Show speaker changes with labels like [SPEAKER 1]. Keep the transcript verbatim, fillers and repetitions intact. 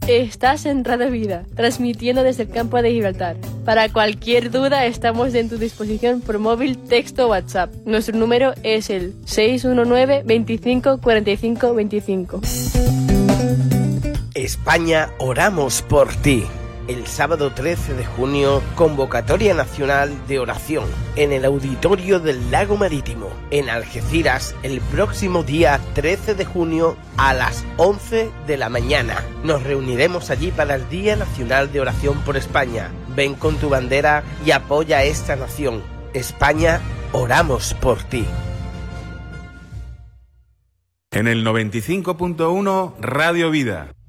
[SPEAKER 1] Estás en Radio Vida, transmitiendo desde el campo de Gibraltar. Para cualquier duda estamos en tu disposición por móvil, texto o WhatsApp. Nuestro número es el seis uno nueve, veinticinco, cuarenta y cinco, veinticinco.
[SPEAKER 2] España, oramos por ti. El sábado trece de junio, convocatoria nacional de oración en el auditorio del Lago Marítimo, en Algeciras, el próximo día trece de junio a las once de la mañana. Nos reuniremos allí para el Día Nacional de Oración por España. Ven con tu bandera y apoya a esta nación. España, oramos por ti.
[SPEAKER 3] En el noventa y cinco punto uno, Radio Vida.